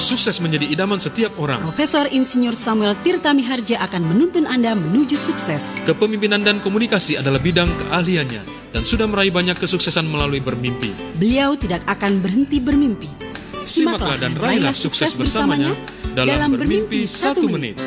sukses menjadi idaman setiap orang. Profesor Insinyur Samuel Tirta Miharja akan menuntun Anda menuju sukses. Kepemimpinan dan komunikasi adalah bidang keahliannya dan sudah meraih banyak kesuksesan melalui bermimpi. Beliau tidak akan berhenti bermimpi. Simaklah dan raihlah sukses bersamanya dalam Bermimpi 1 Menit.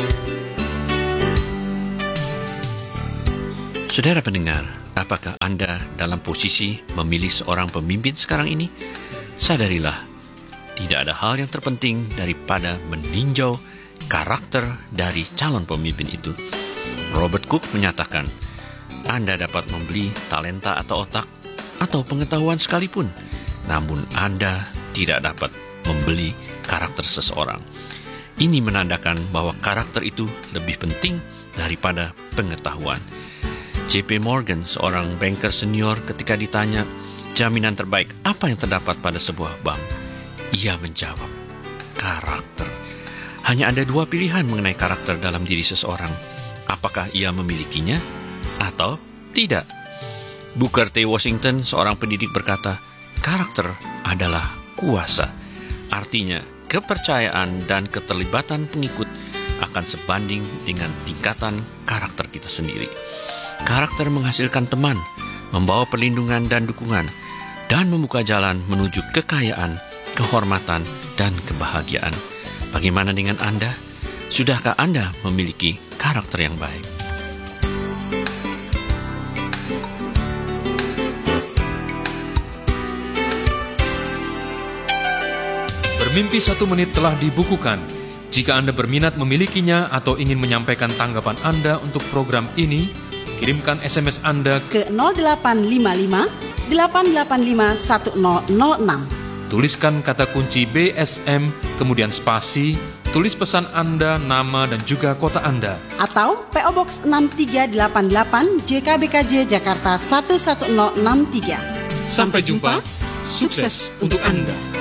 Saudara pendengar, apakah Anda dalam posisi memilih seorang pemimpin sekarang ini? Sadarilah, tidak ada hal yang terpenting daripada meninjau karakter dari calon pemimpin itu. Robert Cook menyatakan, Anda dapat membeli talenta atau otak atau pengetahuan sekalipun, namun Anda tidak dapat membeli karakter seseorang. Ini menandakan bahwa karakter itu lebih penting daripada pengetahuan. J.P. Morgan, seorang banker senior, ketika ditanya jaminan terbaik apa yang terdapat pada sebuah bank, ia menjawab, karakter. Hanya ada 2 pilihan mengenai karakter dalam diri seseorang. Apakah ia memilikinya atau tidak? Booker T. Washington, seorang pendidik, berkata, karakter adalah kuasa. Artinya, kepercayaan dan keterlibatan pengikut akan sebanding dengan tingkatan karakter kita sendiri. Karakter menghasilkan teman, membawa perlindungan dan dukungan, dan membuka jalan menuju kekayaan, kehormatan, dan kebahagiaan. Bagaimana dengan Anda? Sudahkah Anda memiliki karakter yang baik? Bermimpi 1 Menit telah dibukukan. Jika Anda berminat memilikinya atau ingin menyampaikan tanggapan Anda untuk program ini, kirimkan SMS Anda ke 0855 885 1006. Tuliskan kata kunci BSM, kemudian spasi, tulis pesan Anda, nama, dan juga kota Anda. Atau PO Box 6388 JKBKJ Jakarta 11063. Sampai jumpa, sukses untuk Anda.